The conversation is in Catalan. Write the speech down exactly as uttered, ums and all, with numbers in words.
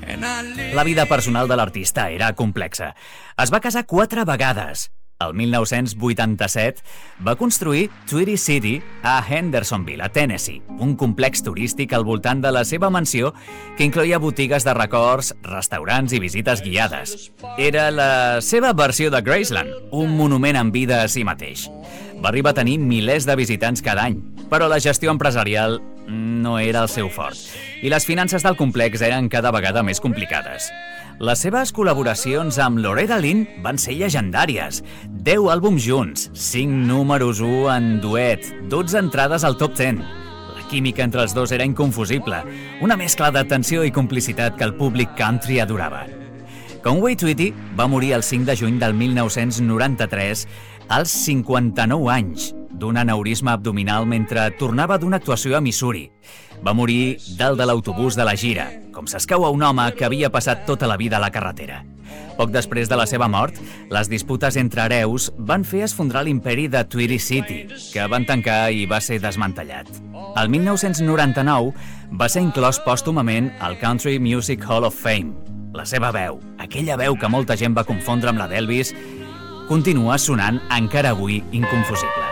La vida personal de l'artista era complexa. Es va casar quatre vegades. El mil nou-cents vuitanta-set va construir Tweety City a Hendersonville, a Tennessee, un complex turístic al voltant de la seva mansió que incloïa botigues de records, restaurants i visites guiades. Era la seva versió de Graceland, un monument en vida a si mateix. Va arribar a tenir milers de visitants cada any, però la gestió empresarial no era el seu fort i les finances del complex eren cada vegada més complicades. Les seves col·laboracions amb Loretta Lynn van ser llegendàries. deu àlbums junts, cinc números u en duet, dotze entrades al top deu. La química entre els dos era inconfusible, una mescla de tensió i complicitat que el públic country adorava. Conway Twitty va morir el cinc de juny del mil nou-cents noranta-tres als cinquanta-nou anys d'un aneurisma abdominal mentre tornava d'una actuació a Missouri. Va morir dalt de l'autobús de la gira, com s'escau a un home que havia passat tota la vida a la carretera. Poc després de la seva mort, les disputes entre hereus van fer esfondrar l'imperi de Tweety City, que van tancar i va ser desmantellat. El mil nou-cents noranta-nou va ser inclòs pòstumament al Country Music Hall of Fame. La seva veu, aquella veu que molta gent va confondre amb la d'Elvis, continua sonant encara avui inconfusible.